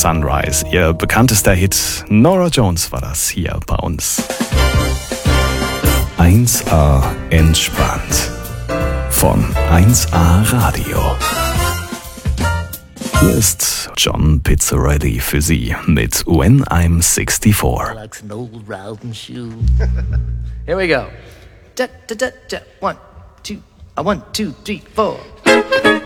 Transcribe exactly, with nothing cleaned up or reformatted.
Sunrise. Ihr bekanntester Hit Norah Jones war das hier bei uns. eins A entspannt von eins A Radio. Hier ist John Pizzarelli für Sie mit When I'm sixty-four. Like an old riding shoe. Here we go. Da, da, da, da. One, two, uh, one, two, three, four.